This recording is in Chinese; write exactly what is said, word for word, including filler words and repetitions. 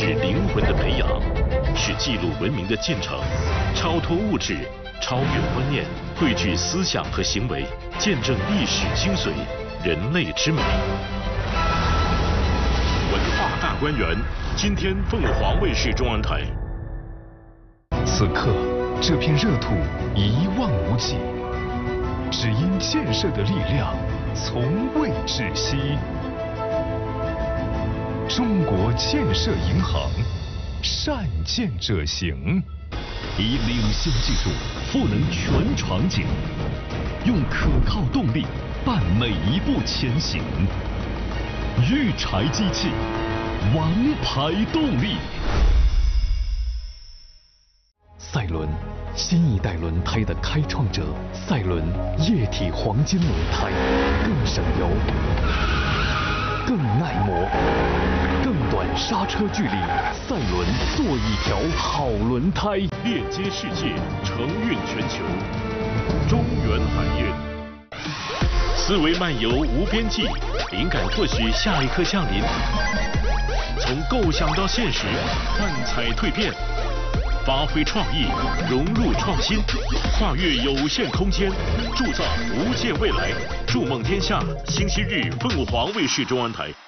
是灵魂的培养，是记录文明的进程，超脱物质，超越观念，汇聚思想和行为，见证历史精髓，人类之美。文化大观园，今天凤凰卫视中央台。 此刻，这片热土一望无际，只因建设的力量从未止息。中国建设银行，善建者行， 以领先技术赋能全场景，用可靠动力伴每一步前行。育柴机器，王牌动力。赛伦，新一代轮胎的开创者。赛伦液体黄金轮胎，更省油，更耐磨，更短刹车距离。赛伦，做一条好轮胎， 链接世界，承运全球。中原海运，思维漫游无边际，灵感或许下一刻降临。从构想到现实，幻彩蜕变，发挥创意，融入创新，跨越有限空间，铸造无限未来。筑梦天下，星期日凤凰卫视中央台。